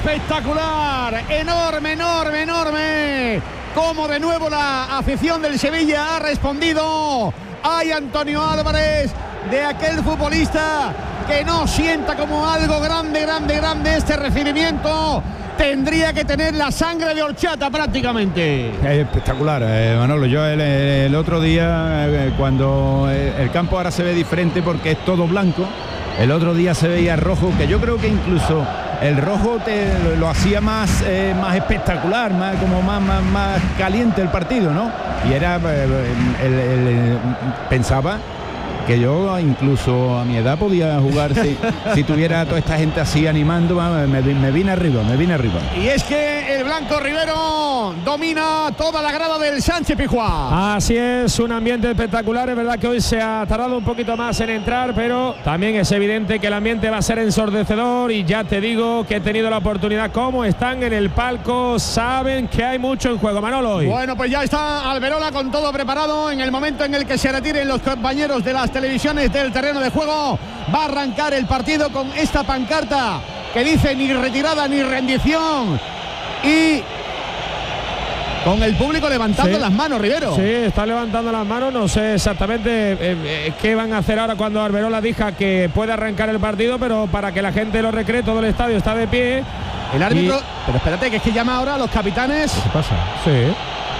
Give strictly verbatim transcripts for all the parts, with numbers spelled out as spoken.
espectacular, enorme, enorme, enorme. Como de nuevo la afición del Sevilla ha respondido. Ay, Antonio Álvarez, de aquel futbolista que no sienta como algo grande, grande, grande este recibimiento. Tendría que tener la sangre de horchata prácticamente. Es espectacular, eh, Manolo. Yo el, el otro día, eh, cuando el campo ahora se ve diferente porque es todo blanco, el otro día se veía rojo, que yo creo que incluso el rojo te lo, lo hacía más, eh, más espectacular, más, como más, más, más caliente el partido, ¿no? Y era, eh, el, el, el, pensaba que yo incluso a mi edad podía jugar si, si tuviera toda esta gente así animando. Me, me vine arriba, me vine arriba. Y es que el Blanco Rivero domina toda la grada del Sánchez Pizjuán. Así es, un ambiente espectacular. Es verdad que hoy se ha tardado un poquito más en entrar, pero también es evidente que el ambiente va a ser ensordecedor. Y ya te digo que he tenido la oportunidad, como están en el palco, saben que hay mucho en juego, Manolo. Hoy. Bueno, pues ya está Alberola con todo preparado. En el momento en el que se retiren los compañeros de las televisiones del terreno de juego, va a arrancar el partido con esta pancarta que dice ni retirada ni rendición, y con el público levantando sí. las manos, Rivero. Sí, está levantando las manos. No sé exactamente eh, eh, qué van a hacer ahora cuando Alberola diga que puede arrancar el partido, pero para que la gente lo recree, todo el estadio está de pie. El árbitro, y... pero espérate, que es que llama ahora a los capitanes. ¿Qué pasa? Sí.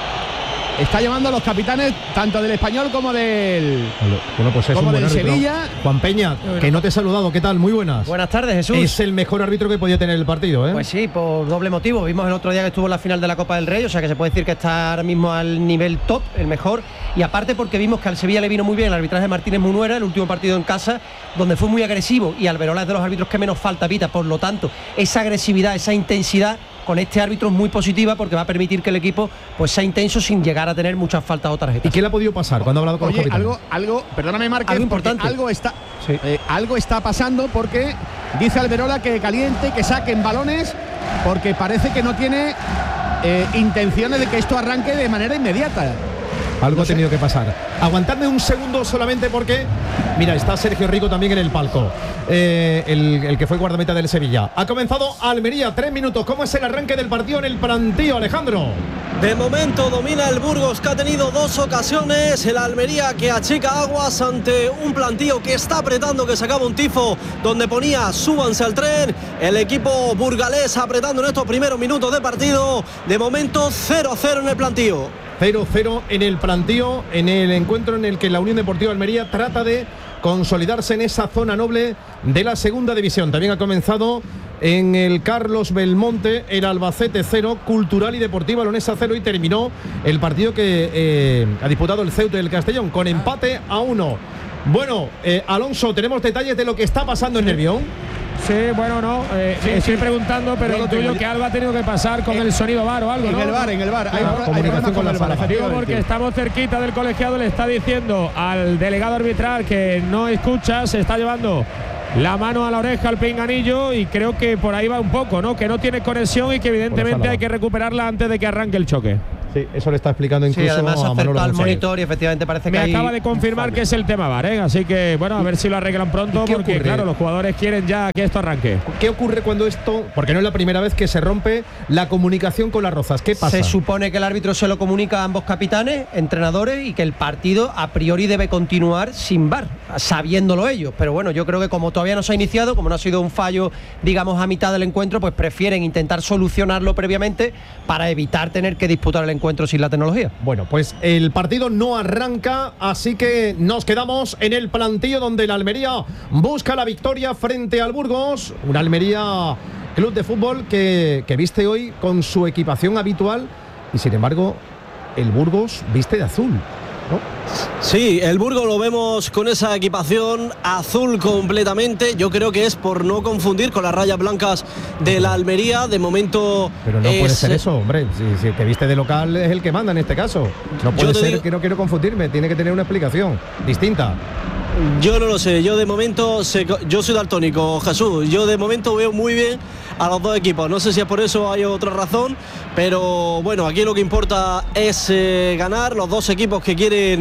Está llamando a los capitanes tanto del Español como del, bueno, pues es como un buen del árbitro. Sevilla. Juan Peña, que no te he saludado, ¿qué tal? Muy buenas. Buenas tardes, Jesús. Es el mejor árbitro que podía tener el partido, ¿eh? Pues sí, por doble motivo. Vimos el otro día que estuvo en la final de la Copa del Rey, o sea que se puede decir que está ahora mismo al nivel top, el mejor. Y aparte porque vimos que al Sevilla le vino muy bien el arbitraje de Martínez Munuera, el último partido en casa, donde fue muy agresivo, y Alberola es de los árbitros que menos falta pita. Por lo tanto, esa agresividad, esa intensidad con este árbitro es muy positiva, porque va a permitir que el equipo pues sea intenso sin llegar a tener muchas faltas o tarjetas. ¿Y qué le ha podido pasar cuando ha hablado con Oye, los capitanes? algo, algo, perdóname, Márquez, algo importante. Algo está, sí. eh, algo está pasando, porque dice Alberola que caliente, que saquen balones, porque parece que no tiene eh, intenciones de que esto arranque de manera inmediata. Algo no ha sé. tenido que pasar. Aguantadme un segundo solamente, porque mira, está Sergio Rico también en el palco, eh, el, el que fue guardameta del Sevilla. Ha comenzado Almería, tres minutos. ¿Cómo es el arranque del partido en el plantío, Alejandro? De momento domina el Burgos, que ha tenido dos ocasiones. El Almería, que achica aguas ante un plantío que está apretando, que sacaba un tifo donde ponía súbanse al tren. El equipo burgalés apretando en estos primeros minutos de partido. De momento cero a cero en el plantío. cero cero en el plantío, en el encuentro en el que la Unión Deportiva Almería trata de consolidarse en esa zona noble de la segunda división. También ha comenzado en el Carlos Belmonte el Albacete cero, Cultural y Deportiva Leonesa cero, y terminó el partido que eh, ha disputado el Ceuta y el Castellón con empate a uno. Bueno, eh, Alonso, ¿tenemos detalles de lo que está pasando en Nervión? Sí, bueno, no, eh, sí, estoy sí. preguntando, pero No lo intuyo tengo. que algo ha tenido que pasar con Eh, el sonido bar o algo, En ¿no? el bar, en el bar. Hay, Ah, hay comunicación problemas con la el sala. bar, Digo efectivamente. porque estamos cerquita del colegiado, le está diciendo al delegado arbitral que no escucha, se está llevando la mano a la oreja al pinganillo, y creo que por ahí va un poco, ¿no? Que no tiene conexión y que evidentemente hay que recuperarla antes de que arranque el choque. Sí, eso le está explicando incluso Sí, además se a Manolo acerca al González. monitor y efectivamente parece Me que hay acaba de confirmar que es el tema bar, ¿eh? Así que bueno, a ver si lo arreglan pronto, ¿Y qué porque ocurre? claro, los jugadores quieren ya que esto arranque. ¿Qué ocurre cuando esto, porque no es la primera vez que se rompe la comunicación con las Rozas? ¿Qué pasa? Se supone que el árbitro se lo comunica a ambos capitanes, entrenadores, y que el partido a priori debe continuar sin V A R, sabiéndolo ellos. Pero bueno, yo creo que como todavía no se ha iniciado, como no ha sido un fallo, digamos, a mitad del encuentro, pues prefieren intentar solucionarlo previamente para evitar tener que disputar el encuentro sin la tecnología. Bueno, pues el partido no arranca, así que nos quedamos en el plantío donde la Almería busca la victoria frente al Burgos. Una Almería club de fútbol que, que viste hoy con su equipación habitual, y sin embargo el Burgos viste de azul, ¿no? Sí, el Burgos lo vemos con esa equipación azul completamente. Yo creo que es por no confundir con las rayas blancas de la Almería. De momento. Pero no es, puede ser eso, hombre. Si, si el que viste de local es el que manda en este caso. No puede ser digo, que no quiero confundirme. Tiene que tener una explicación distinta. Yo no lo sé. Yo de momento, sé, yo soy daltónico, Jesús. Yo de momento veo muy bien a los dos equipos. No sé si es por eso, hay otra razón, pero bueno, aquí lo que importa es eh, ganar. Los dos equipos que quieren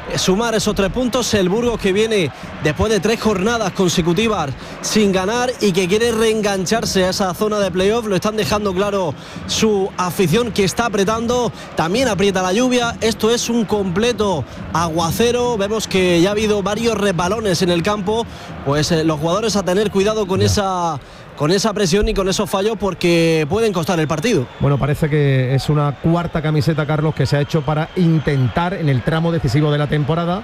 sumar esos tres puntos. El Burgos que viene después de tres jornadas consecutivas sin ganar y que quiere reengancharse a esa zona de playoff. Lo están dejando claro su afición, que está apretando. También aprieta la lluvia. Esto es un completo aguacero. Vemos que ya ha habido varios resbalones en el campo. Pues eh, los jugadores a tener cuidado con esa... con esa presión y con esos fallos, porque pueden costar el partido. Bueno, parece que es una cuarta camiseta, Carlos, que se ha hecho para intentar en el tramo decisivo de la temporada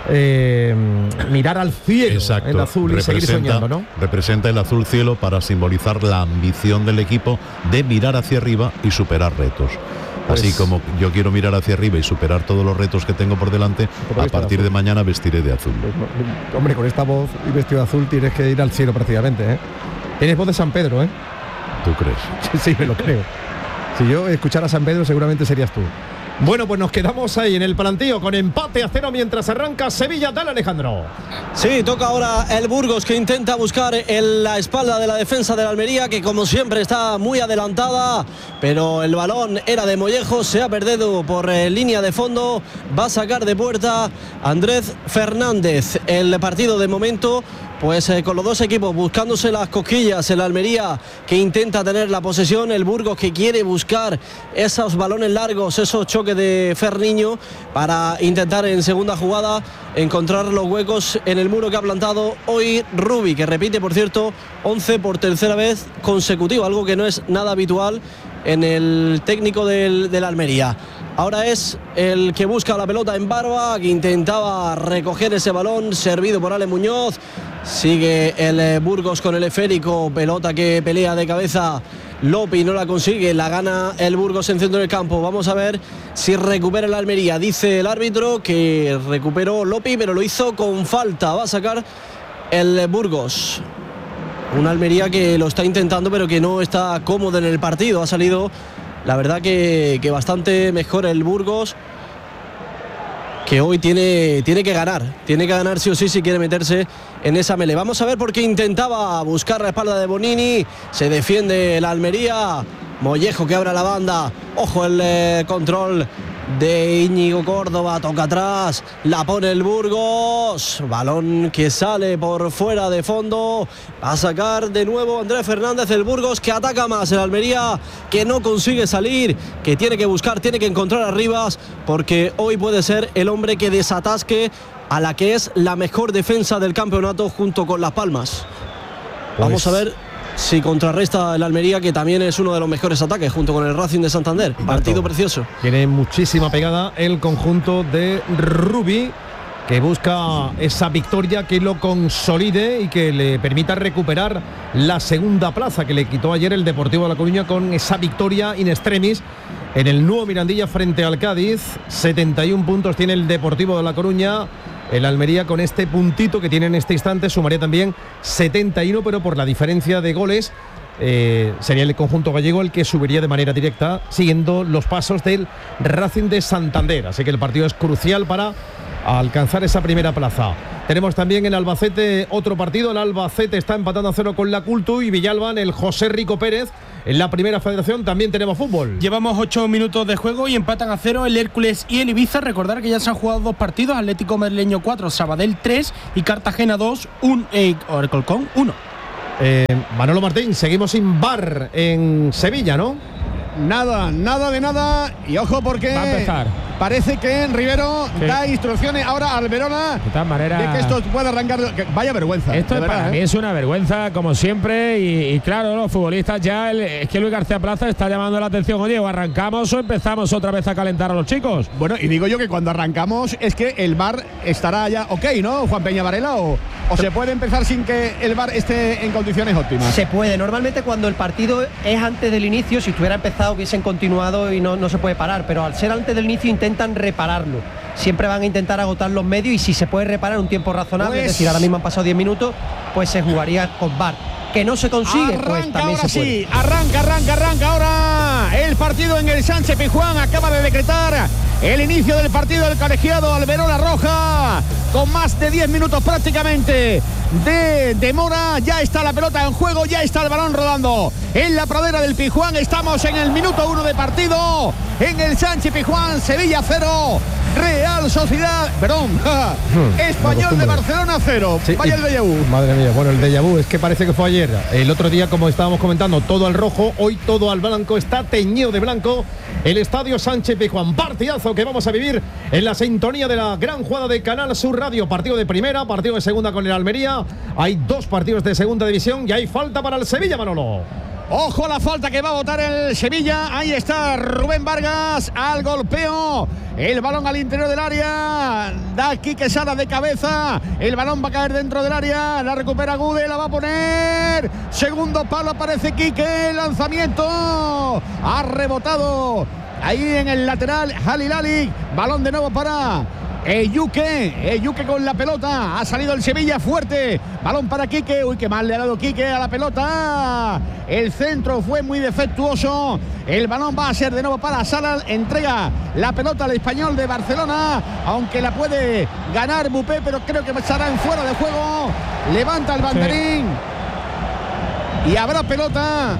eh, mirar al cielo. Exacto. El azul y seguir soñando, ¿no? Representa el azul cielo para simbolizar la ambición del equipo de mirar hacia arriba y superar retos. Pues, así como yo quiero mirar hacia arriba y superar todos los retos que tengo por delante, a partir de, de mañana vestiré de azul. Pues, hombre, con esta voz y vestido de azul tienes que ir al cielo prácticamente, ¿eh? Tienes voz de San Pedro, ¿eh? ¿Tú crees? Sí, me lo creo. Si yo escuchara a San Pedro, seguramente serías tú. Bueno, pues nos quedamos ahí en el plantío con empate a cero mientras arranca Sevilla. Dale, Alejandro. Sí, toca ahora el Burgos, que intenta buscar en la espalda de la defensa de la Almería, que como siempre está muy adelantada, pero el balón era de Mollejo, se ha perdido por eh, línea de fondo. Va a sacar de puerta Andrés Fernández. El partido de momento, pues eh, con los dos equipos buscándose las cosquillas. El Almería, que intenta tener la posesión, el Burgos, que quiere buscar esos balones largos, esos choques de Ferniño, para intentar en segunda jugada encontrar los huecos en el muro que ha plantado hoy Rubi, que repite, por cierto, once por tercera vez consecutiva, algo que no es nada habitual en el técnico del, del Almería. Ahora es el que busca la pelota en Barba, que intentaba recoger ese balón servido por Ale Muñoz. Sigue el Burgos con el esférico, pelota que pelea de cabeza Lopi, no la consigue, la gana el Burgos en centro del campo. Vamos a ver si recupera el Almería. Dice el árbitro que recuperó Lopi, pero lo hizo con falta. Va a sacar el Burgos. Una Almería que lo está intentando, pero que no está cómodo en el partido. Ha salido, la verdad, que, que bastante mejor el Burgos, que hoy tiene, tiene que ganar. Tiene que ganar sí o sí si quiere meterse en esa melee. Vamos a ver, porque intentaba buscar la espalda de Bonini. Se defiende el Almería. Mollejo, que abre la banda. Ojo el eh, control de Íñigo Córdoba, toca atrás, la pone el Burgos, balón que sale por fuera de fondo. Va a sacar de nuevo Andrés Fernández. El Burgos, que ataca más, el Almería, que no consigue salir, que tiene que buscar, tiene que encontrar a Rivas, porque hoy puede ser el hombre que desatasque a la que es la mejor defensa del campeonato junto con Las Palmas. Pues vamos a ver si contrarresta el Almería, que también es uno de los mejores ataques junto con el Racing de Santander. Partido precioso. Tiene muchísima pegada el conjunto de Rubi, que busca esa victoria que lo consolide y que le permita recuperar la segunda plaza que le quitó ayer el Deportivo de La Coruña con esa victoria in extremis en el nuevo Mirandilla frente al Cádiz. setenta y un puntos tiene el Deportivo de La Coruña. El Almería, con este puntito que tiene en este instante, sumaría también setenta y uno, pero por la diferencia de goles eh, sería el conjunto gallego el que subiría de manera directa, siguiendo los pasos del Racing de Santander. Así que el partido es crucial para alcanzar esa primera plaza. Tenemos también en Albacete otro partido. El Albacete está empatando a cero con la Cultu, y Villalba, en el José Rico Pérez. En la primera federación también tenemos fútbol. Llevamos ocho minutos de juego y empatan a cero el Hércules y el Ibiza. Recordar que ya se han jugado dos partidos: Atlético Madrileño cuatro, Sabadell tres y Cartagena dos, un, eh, Alcorcón uno. Eh, Manolo Martín, seguimos sin V A R en Sevilla, ¿no? Nada, nada de nada. Y ojo, porque va a empezar. Parece que Rivero sí. da instrucciones ahora al Verona de tal manera de que esto pueda arrancar. Que vaya vergüenza. Esto para verdad, mí ¿eh? es una vergüenza, como siempre. Y, y claro, los futbolistas ya. El, es que Luis García Plaza está llamando la atención. Oye, o arrancamos o empezamos otra vez a calentar a los chicos. Bueno, y digo yo que cuando arrancamos es que el V A R estará ya ok, ¿no, Juan Peña Varela? O, o se puede empezar sin que el V A R esté en condiciones óptimas. Se puede. Normalmente, cuando el partido es antes del inicio, si estuviera empezado, hubiesen continuado y no, no se puede parar. Pero al ser antes del inicio, intentan repararlo. Siempre van a intentar agotar los medios, y si se puede reparar un tiempo razonable, pues, es decir, ahora mismo han pasado diez minutos, pues se jugaría con V A R. Que no se consigue, arranca, pues también ahora se puede. Sí, arranca, arranca, arranca ahora el partido en el Sánchez Pizjuán. Acaba de decretar el inicio del partido del colegiado Alberola Roja, con más de diez minutos prácticamente de demora. Ya está la pelota en juego, ya está el balón rodando en la pradera del Pizjuán. Estamos en el minuto uno de partido en el Sánchez Pizjuán. Sevilla cero, Real Sociedad, perdón, Hmm, Español de Barcelona cero. Sí, Vaya y- el déjà vu. Madre mía, bueno, el déjà vu es que parece que fue ayer. El otro día, como estábamos comentando, todo al rojo, hoy todo al blanco, está teñido de blanco el Estadio Sánchez Pizjuán. Partidazo que vamos a vivir en la sintonía de la gran jugada de Canal Sur Radio. Partido de primera, partido de segunda con el Almería. Hay dos partidos de segunda división y hay falta para el Sevilla, Manolo. Ojo a la falta que va a votar el Sevilla. Ahí está Rubén Vargas al golpeo. El balón al interior del área. Da Quique Sala de cabeza. El balón va a caer dentro del área. La recupera Gude. La va a poner. Segundo palo aparece Quique. Lanzamiento. Ha rebotado ahí en el lateral Halil Ali. Balón de nuevo para Eyuke, Eyuke con la pelota. Ha salido el Sevilla fuerte. Balón para Quique. Uy, qué mal le ha dado Quique a la pelota. El centro fue muy defectuoso. El balón va a ser de nuevo para Sala. Entrega la pelota al Español de Barcelona. Aunque la puede ganar Mupé, pero creo que estará en fuera de juego. Levanta el banderín. Sí. Y habrá pelota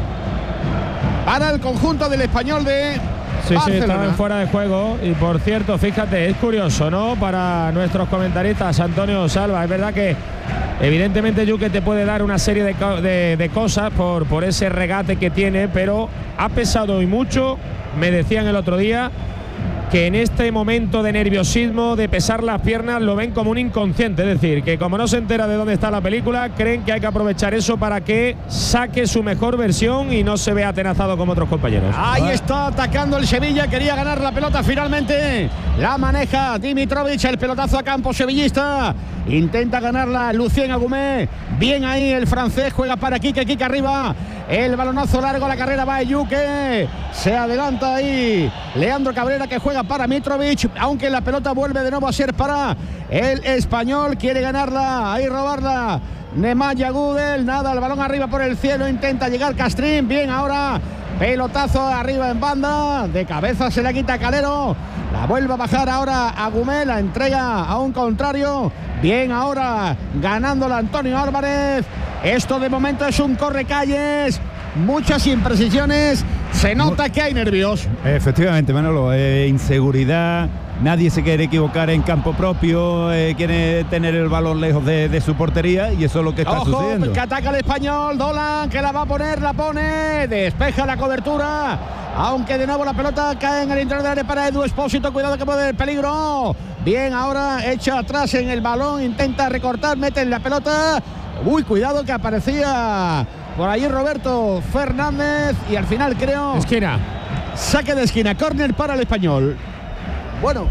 para el conjunto del Español de Sí, Barcelona. sí, estaba en fuera de juego. Y por cierto, fíjate, es curioso, ¿no? Para nuestros comentaristas, Antonio Salva, es verdad que evidentemente Yuque te puede dar una serie de, de, de cosas por, por ese regate que tiene, pero ha pesado y mucho. Me decían el otro día que en este momento de nerviosismo, de pesar las piernas, lo ven como un inconsciente. Es decir, que como no se entera de dónde está la película, creen que hay que aprovechar eso para que saque su mejor versión y no se vea atenazado como otros compañeros. Ahí está atacando el Sevilla, quería ganar la pelota finalmente. La maneja Dimitrovic, el pelotazo a campo sevillista. Intenta ganarla Lucien Agumé. Bien ahí el francés, juega para Quique, Quique arriba. El balonazo largo, la carrera va a Eyuke. Se adelanta ahí Leandro Cabrera, que juega para Mitrovic, aunque la pelota vuelve de nuevo a ser para el Español. Quiere ganarla, ahí robarla Nemanja Gudel. Nada, el balón arriba por el cielo. Intenta llegar Castrín. Bien ahora. Pelotazo arriba en banda. De cabeza se la quita Calero. La vuelve a bajar ahora a Gumé. La entrega a un contrario. Bien ahora ganándola Antonio Álvarez. Esto de momento es un correcalles. Muchas imprecisiones. Se nota que hay nervios. Efectivamente, Manolo. Eh, inseguridad. Nadie se quiere equivocar en campo propio, eh, quiere tener el balón lejos de, de su portería y eso es lo que está Ojo, sucediendo. que ataca el Español, Dolan, que la va a poner, la pone, despeja la cobertura, aunque de nuevo la pelota cae en el interior del área para Edu Espósito, cuidado que puede haber peligro. Bien, ahora echa atrás en el balón, intenta recortar, mete en la pelota. Uy, cuidado que aparecía por ahí Roberto Fernández y al final creo... Esquina. Saque de esquina, córner para el Español. Bueno,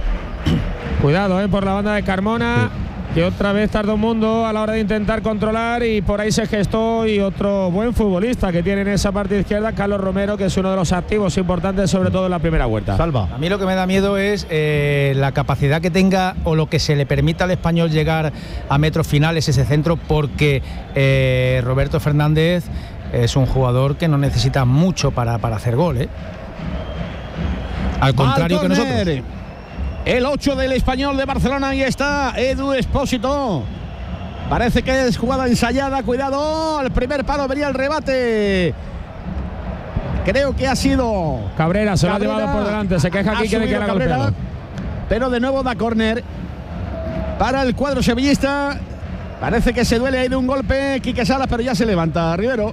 cuidado eh, por la banda de Carmona, sí, que otra vez tardó un mundo a la hora de intentar controlar y por ahí se gestó. Y otro buen futbolista que tiene en esa parte izquierda, Carlos Romero, que es uno de los activos importantes, sobre todo en la primera vuelta. Salva. A mí lo que me da miedo es eh, la capacidad que tenga o lo que se le permita al Español llegar a metros finales ese centro, porque eh, Roberto Fernández es un jugador que no necesita mucho para, para hacer gol, ¿eh? Al contrario que nosotros. El ocho del Español de Barcelona, ahí está Edu Espósito. Parece que es jugada ensayada, cuidado, al primer palo venía el rebate. Creo que ha sido Cabrera, se Cabrera, lo ha llevado por delante, se queja aquí que le queda golpeado. Pero de nuevo da córner para el cuadro sevillista. Parece que se duele ahí de un golpe Quique Salas, pero ya se levanta Rivero.